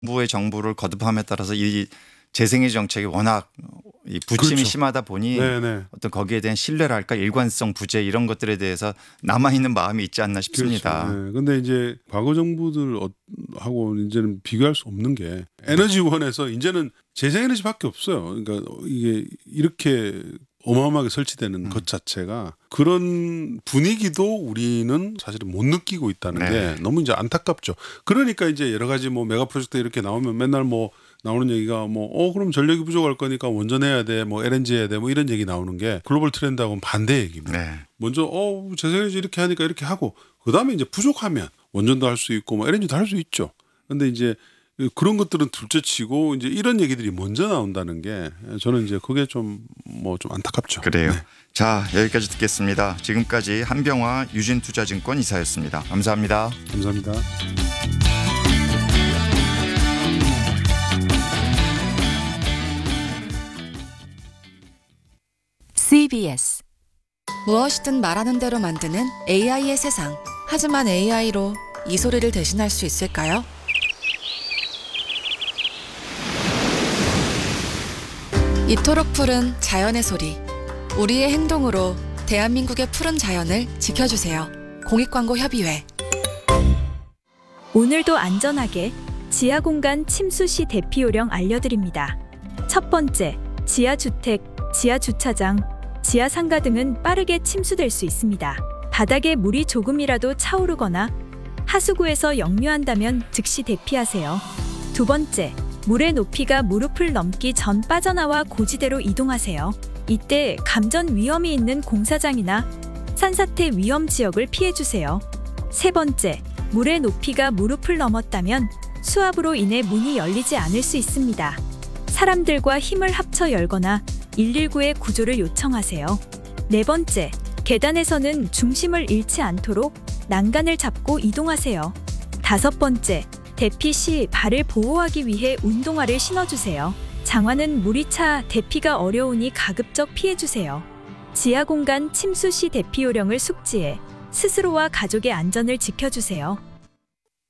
정부의 정부를 거듭함에 따라서 이 재생의 정책이 워낙 이 부침이 그렇죠. 심하다 보니 네네. 어떤 거기에 대한 신뢰랄까 일관성 부재 이런 것들에 대해서 남아있는 마음이 있지 않나 싶습니다. 그렇죠. 네. 근데 이제 과거 정부들하고 이제는 비교할 수 없는 게 에너지원에서 이제는 재생에너지밖에 없어요. 그러니까 이게 이렇게 어마어마하게 설치되는 것 자체가 그런 분위기도 우리는 사실은 못 느끼고 있다는 게 너무 이제 안타깝죠. 그러니까 이제 여러 가지 뭐 메가 프로젝트 이렇게 나오면 맨날 뭐 나오는 얘기가 뭐 그럼 전력이 부족할 거니까 원전해야 돼, 뭐 LNG 해야 돼, 뭐 이런 얘기 나오는 게 글로벌 트렌드하고는 반대 얘기입니다. 네. 먼저 재생에너지 이렇게 하니까 이렇게 하고 그다음에 이제 부족하면 원전도 할 수 있고 뭐 LNG도 할 수 있죠. 근데 이제 그런 것들은 둘째치고 이제 이런 얘기들이 먼저 나온다는 게 저는 이제 그게 좀 안타깝죠. 그래요. 네. 자, 여기까지 듣겠습니다. 지금까지 한병화 유진투자증권 이사였습니다. 감사합니다. 감사합니다. CBS 무엇이든 말하는 대로 만드는 AI의 세상. 하지만 AI로 이 소리를 대신할 수 있을까요? 이토록 푸른 자연의 소리. 우리의 행동으로 대한민국의 푸른 자연을 지켜주세요. 공익광고협의회. 오늘도 안전하게 지하공간 침수 시 대피 요령 알려드립니다. 첫 번째, 지하주택, 지하주차장, 지하상가 등은 빠르게 침수될 수 있습니다. 바닥에 물이 조금이라도 차오르거나 하수구에서 역류한다면 즉시 대피하세요. 두 번째, 물의 높이가 무릎을 넘기 전 빠져나와 고지대로 이동하세요. 이때 감전 위험이 있는 공사장이나 산사태 위험 지역을 피해주세요. 세 번째, 물의 높이가 무릎을 넘었다면 수압으로 인해 문이 열리지 않을 수 있습니다. 사람들과 힘을 합쳐 열거나 119에 구조를 요청하세요. 네 번째, 계단에서는 중심을 잃지 않도록 난간을 잡고 이동하세요. 다섯 번째, 대피 시 발을 보호하기 위해 운동화를 신어주세요. 장화는 물이 차 대피가 어려우니 가급적 피해주세요. 지하공간 침수 시 대피 요령을 숙지해 스스로와 가족의 안전을 지켜주세요.